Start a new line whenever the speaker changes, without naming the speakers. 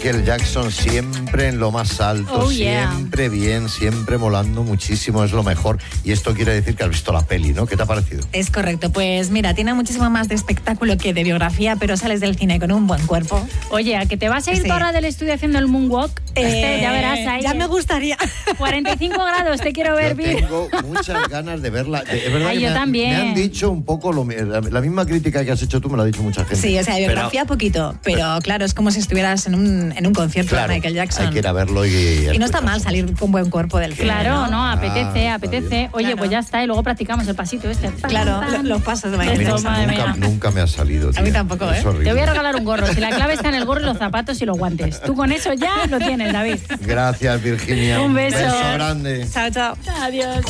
Michael Jackson siempre en lo más alto, siempre bien, siempre molando muchísimo, es lo mejor. Y esto quiere decir que has visto la peli, ¿no? ¿Qué te ha parecido?
Es correcto, pues mira, tiene muchísimo más de espectáculo que de biografía, pero sales del cine con un buen cuerpo.
Oye, ¿a que te vas a ir ahora del estudio haciendo el moonwalk? Ya verás ahí.
Ya me gustaría.
45 grados, te quiero ver,
Yo tengo muchas ganas de verla. Es verdad que
yo también.
Me han dicho un poco la misma crítica que has hecho tú, me lo ha dicho mucha gente.
Sí, o sea, biografía poquito, pero claro, es como si estuvieras en un concierto de Michael Jackson.
Hay que ir a verlo y
no está mal salir con buen cuerpo del cine.
Claro, no, apetece. Oye,
claro.
Pues ya está, y luego practicamos el pasito este.
Claro, los pasos de Michael.
Nunca me ha salido, tía.
A mí tampoco, ¿eh?
Te voy a regalar un gorro. Si la clave está en el gorro, los zapatos y los guantes. Tú con eso ya lo tienes, David.
Gracias, Virginia.
Un beso.
Un beso grande.
Chao, chao.
Adiós.